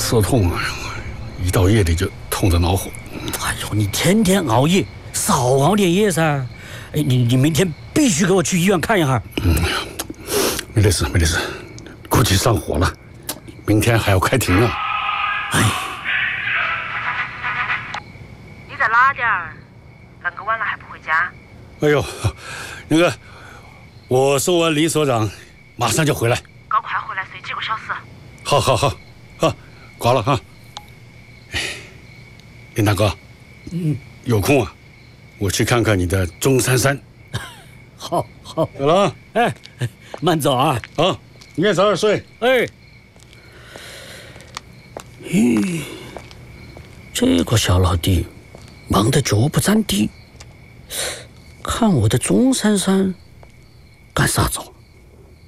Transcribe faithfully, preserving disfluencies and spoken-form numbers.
涩痛啊，一到夜里就痛得恼火。 哎呦，你天天熬夜，少熬点夜噻。哎，你你明天必须给我去医院看一下。 嗯，没得事没得事，估计上火了，明天还要开庭啊。 哎， 你在哪点儿？那个晚了还不回家？ 哎呦，那个，我送完李所长，马上就回来。 搞快回来，睡几个小时。 好好好，好，挂了哈。林大哥， 嗯， 有空啊，我去看看你的钟珊珊。 好好， 走了啊。 哎，慢走啊。 好，你也早点睡。 哎，咦，这个小老弟忙得脚不沾地，看我的钟珊珊干啥子？